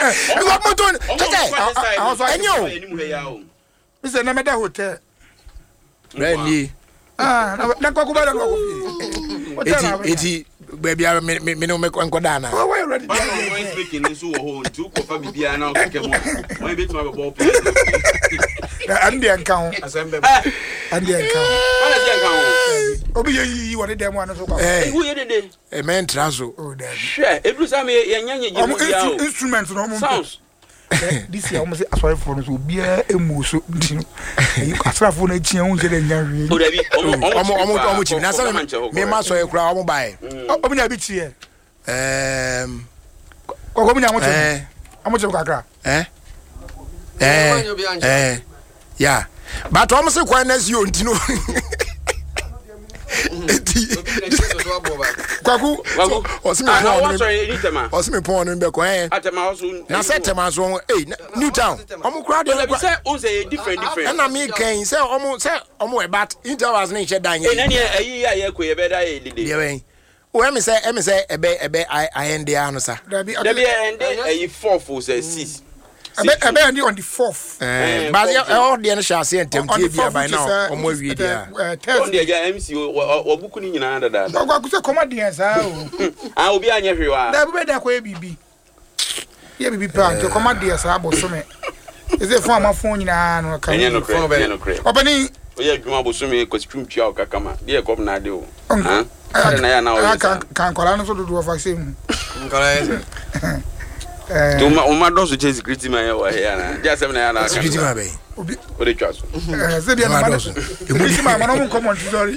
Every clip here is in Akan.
You got motor. It's another hotel. Really? Na kwa kubala kwa eti baby me no make nkodana. Oh, we ready. When speaking nso wo ho ntu ko fa bibia na o keke mo. When bit ma ball play. Andi anka. Asembe. Andi anka. Ana di anka. Obi yi won dem wan so kwa. Who ye dey? E men trazo. Oh, daddy. Sure, ebru sa me yanyanye je mo dia o. Instruments no mo. Sounds. This year almost sorry for us bia emu so ntino. You asrafo na chia hu je dey nyanwe. O dabi omo chi na say me ma so e kura omo bae. Omo nya bi chi Omo nya mo chi. Omo chi kakra. Yeah. But omo se kwa na si o ntino. Kwaku osime pon no be ko atema also na setema so New Town omo crowd dey say o say different na me kan say omo e bat intervals na che dan na ne ayi ya ko ye be da ye dide ye ben o me say ebe I end there no sa Dabi end ayi 4 for say 6 Ebe on the 4th. But all the other say tempted be by now. Omo wi dia. On the MC obuku ni nyina dada. Ogwa ku say comedians obi anya hwewa. Da be da kwa bibi. Ye bibi pa to comedians aboso me. Is it for my phone nyina no ka. Enye no kre. Obani oye adwuma aboso me ko twumpia o kakama. De e kom na de o. Ha? Na ya na o. Kan kola no so do vaccine. Kola Tuma uma doso che security man ya wa here na. Dia sem na ya na. Security man be. Obi o de twaso. Se bia na doso. Security man no come on sorry.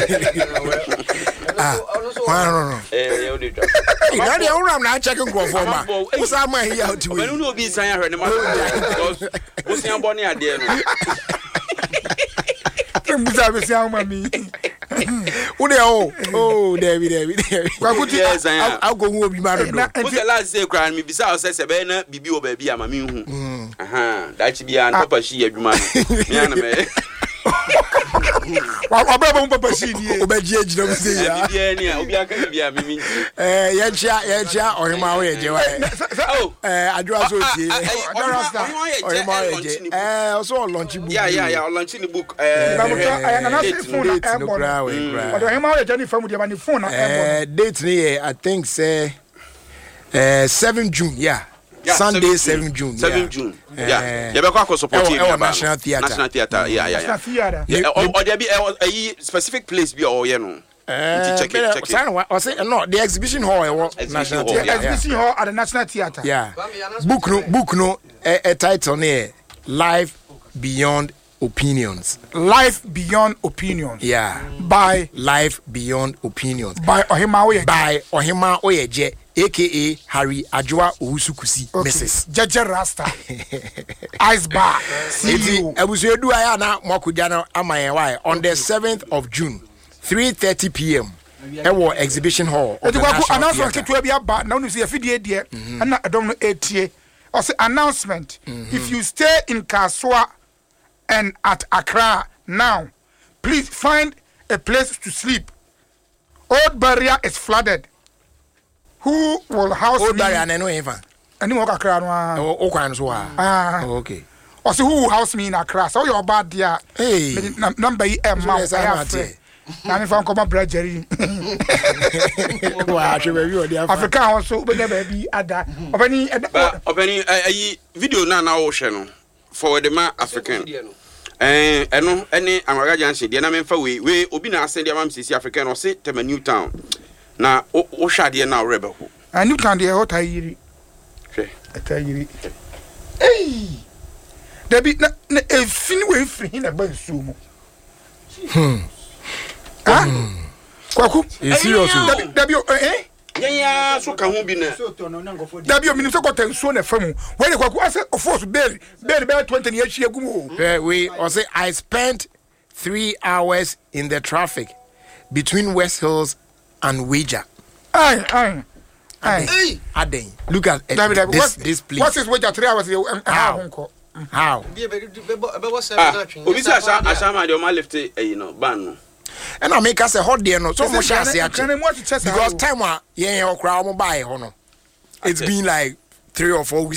No. O de twaso. Na dia uram na check nko for ma. Usa ma here out we. Manu no obi san ya hwe ne ma. O sian boni ade no. Musa be sian ma mi. Oh, David. Kwakuti I'll go who be married. What's the last say cry me bisa say sebena bibi o baby ama mi hu. That be an papa she adwuma. Me ana me. Wa baba papa she ni. Obaji agina mo say ya. Bibia ni obi aka bibia mi mi. Ya chia ohima wo yeje wa. Oh, adwa so tie. Ohima wo yeje. Also launch book. Yeah, launch the book. But ohima wo yeje ni famu dia ba ni phone na date ni I think say 7 June, yeah. Sunday 7 June. 7 June. Yeah. You be kwa support him National Theatre. Yeah. Or there be a specific place be or you know. Check it. No, the exhibition hall National Theatre. The exhibition hall at the National Theatre. Yeah. Book no a title near Life Beyond Opinions. Life Beyond Opinions. Yeah. By Life Beyond Opinions. By Ohima Oyeje, aka Harry Ajwa Owusukusi, Mrs. Jeje Rasta. Ice Bar. CEO. Ebusuedu aya na Mokujano amaye on the 7th of June, 3:30 p.m. Ewo exhibition hall. Announcement to be about now you see a video there and I don't know 8 or say announcement. If you stay in Kaswa and at Accra now, please find a place to sleep. Old Barrier is flooded. Who will house Old me? Barrier and no even. Any more Accra? Okay. Or say who will house me in Accra? So you're bad there. Hey. Number mouth. Now if I come up, Jerry. Africa also, but never be at that. Of any video now channel for the man African. No, any American, the name for we obi na send am sisi African or say to New Town. Na o shade na rebel. A New Town dey hot ayiri. Atayiri. Hey. There be na e fin we free na ban su mu. Kwaku, is serious. There be Yeah, so can be na. There be minister got so na famu. When Kwaku I say of course bail 20 years ago. We also I spent 3 hours in the traffic between West Hills and Ouija. Aye. Aden. Look at this place. What is Ouija 3 hours? How? Obisa asama de o ma lift ban. And I make us a hot day no so much as because because time okra mo buy ho no it's been like 3 or 4 weeks